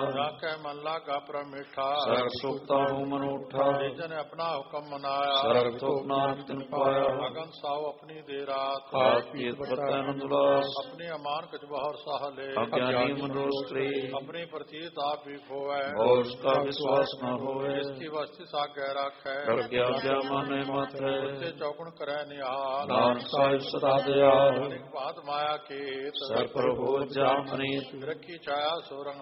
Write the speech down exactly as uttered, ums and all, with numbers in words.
ਰਾਖੈ ਮਨ ਲਾਗਾ ਪ੍ਰਭ ਮਿਠਾ ਸਰਬ ਸੁਖਤਾ ਹੋ ਮਨੋਠਾ ਜਨ ਆਪਣਾ ਹੁਕਮ ਮਨਾਇਆ ਸਰਬ ਸੁਖ ਨਾਨਕ ਤਿਨ ਪਾਇਆ ਅਗਨ ਸਾਉ ਆਪਣੀ ਦੇ ਰਾਤ ਖਾਤ ਪੀਤ ਵਰਤੈ ਆਨੰਦ ਉਲਾਸ ਆਪਣੀ ਅਮਾਨ ਕਛ ਬਹੁਰ ਸਾਹ ਲੇ ਅਗਿਆਨੀ ਮਨੋਸ ਕਰੇ ਆਪਣੀ ਪ੍ਰਤੀਤ ਆਪ ਵੀ ਖੋਵੈ ਉਸ ਕਾ ਵਿਸ਼ਵਾਸ ਨ ਹੋਵੇ ਜਿਸ ਕੀ ਵਸਤੀ ਸਾਗੈ ਰਾਖੈ ਪ੍ਰਗਿਆ ਗਿਆ ਮਨੇ ਮਤ ਹੈ ਤੇ ਚੌਕਣ ਕਰੈ ਨਿਹਾਲ ਨਾਨਕ ਸਾਹਿਬ ਸਦਾ ਦਿਆਲ ਅਨੇਕ ਬਾਤ ਮਾਇਆ ਕੀਤ ਸਰ ਪਰ ਹੋ ਜਾਮ ਅਨੀਤ ਰੱਖੀ ਛਾਇਆ ਸੋ ਰੰਗ